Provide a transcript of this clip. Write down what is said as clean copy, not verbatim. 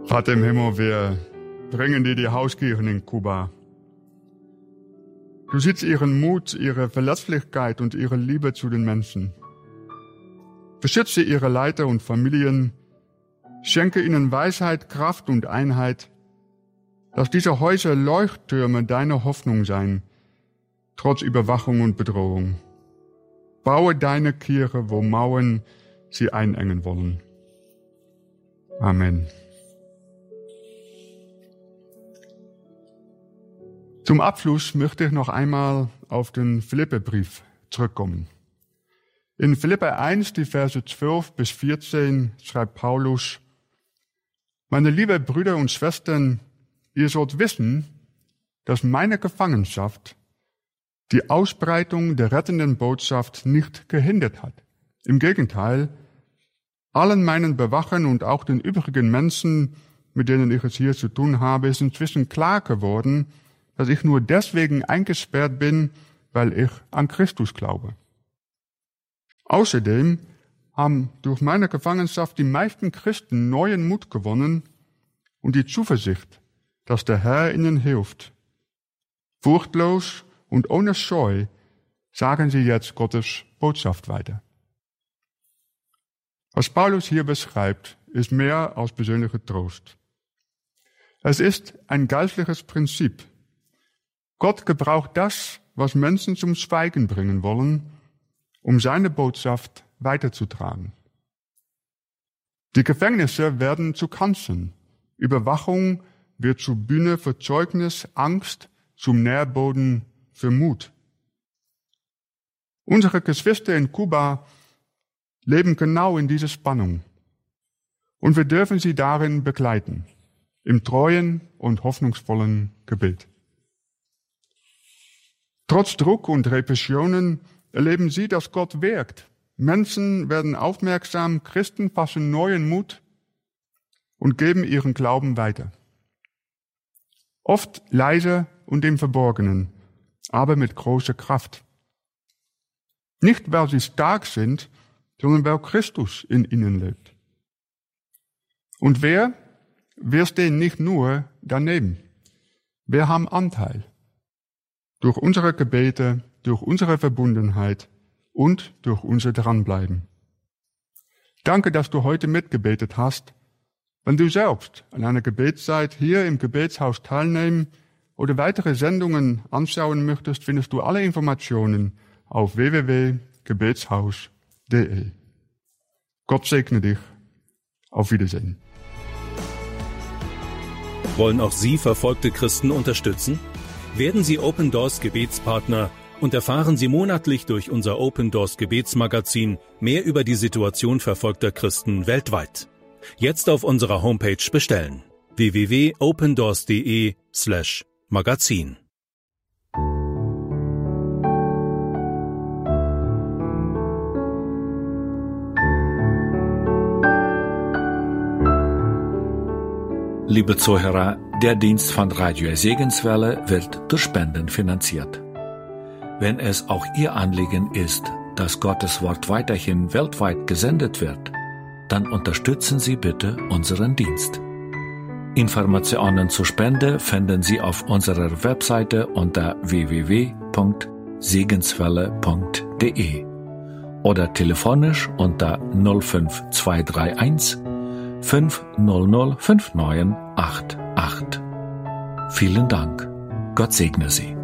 Vater im Himmel, wir bringen dir die Hauskirchen in Kuba. Du siehst ihren Mut, ihre Verletzlichkeit und ihre Liebe zu den Menschen. Beschütze ihre Leiter und Familien, schenke ihnen Weisheit, Kraft und Einheit, dass diese Häuser Leuchttürme deiner Hoffnung sein, trotz Überwachung und Bedrohung. Baue deine Kirche, wo Mauern sie einengen wollen. Amen. Zum Abschluss möchte ich noch einmal auf den Philipperbrief zurückkommen. In Philipper 1, die Verse 12 bis 14, schreibt Paulus: Meine lieben Brüder und Schwestern, ihr sollt wissen, dass meine Gefangenschaft die Ausbreitung der rettenden Botschaft nicht gehindert hat. Im Gegenteil, allen meinen Bewachern und auch den übrigen Menschen, mit denen ich es hier zu tun habe, ist inzwischen klar geworden, dass ich nur deswegen eingesperrt bin, weil ich an Christus glaube. Außerdem haben durch meine Gefangenschaft die meisten Christen neuen Mut gewonnen und die Zuversicht, dass der Herr ihnen hilft. Furchtlos und ohne Scheu sagen sie jetzt Gottes Botschaft weiter. Was Paulus hier beschreibt, ist mehr als persönlicher Trost. Es ist ein geistliches Prinzip. Gott gebraucht das, was Menschen zum Schweigen bringen wollen, um seine Botschaft weiterzutragen. Die Gefängnisse werden zu Kanzeln. Überwachung wird zur Bühne für Zeugnis, Angst zum Nährboden für Mut. Unsere Geschwister in Kuba leben genau in dieser Spannung. Und wir dürfen sie darin begleiten, im treuen und hoffnungsvollen Gebet. Trotz Druck und Repressionen erleben sie, dass Gott wirkt. Menschen werden aufmerksam, Christen fassen neuen Mut und geben ihren Glauben weiter. Oft leise und im Verborgenen, aber mit großer Kraft. Nicht, weil sie stark sind, sondern weil Christus in ihnen lebt. Und wir stehen nicht nur daneben. Wir haben Anteil. Durch unsere Gebete, durch unsere Verbundenheit und durch unser Dranbleiben. Danke, dass du heute mitgebetet hast. Wenn du selbst an einer Gebetszeit hier im Gebetshaus teilnehmen oder weitere Sendungen anschauen möchtest, findest du alle Informationen auf www.gebetshaus.de. Gott segne dich. Auf Wiedersehen. Wollen auch Sie verfolgte Christen unterstützen? Werden Sie Open Doors Gebetspartner und erfahren Sie monatlich durch unser Open Doors Gebetsmagazin mehr über die Situation verfolgter Christen weltweit. Jetzt auf unserer Homepage bestellen: www.opendoors.de/magazin. Liebe Zuhörer, der Dienst von Radio Segenswelle wird durch Spenden finanziert. Wenn es auch Ihr Anliegen ist, dass Gottes Wort weiterhin weltweit gesendet wird, dann unterstützen Sie bitte unseren Dienst. Informationen zur Spende finden Sie auf unserer Webseite unter www.segenswelle.de oder telefonisch unter 05231 500 5988. Vielen Dank. Gott segne Sie.